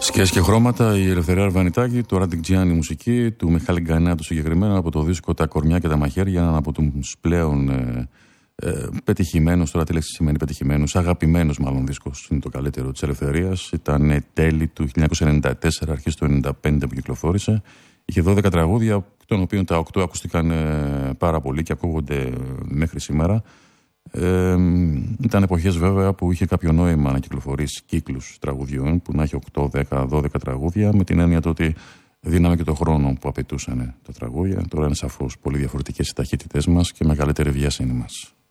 Σκιές και χρώματα, η Ελευθερία Αρβανιτάκη, το Ράντικ Τζιάνι μουσική, του Μιχάλη Γκανέα το συγκεκριμένο, από το δίσκο Τα Κορμιά και τα Μαχαίρια, έναν από τους πλέον πετυχημένους, τώρα τι λέξη σημαίνει πετυχημένους, αγαπημένους μάλλον δίσκος, είναι το καλύτερο της Ελευθερίας. Ήταν τέλη του 1994, αρχές του 1995 που κυκλοφόρησε. Είχε 12 τραγούδια, των οποίων τα 8 ακούστηκαν πάρα πολύ και ακούγονται μέχρι σήμερα. Ήταν εποχές βέβαια που είχε κάποιο νόημα να κυκλοφορήσει κύκλους τραγουδιών, που να έχει 8, 10, 12 τραγούδια, με την έννοια το ότι δίναμε και το χρόνο που απαιτούσαν τα τραγούδια. Τώρα είναι σαφώς πολύ διαφορετικές οι ταχύτητές μας και μεγαλύτερη βιασύνη μας.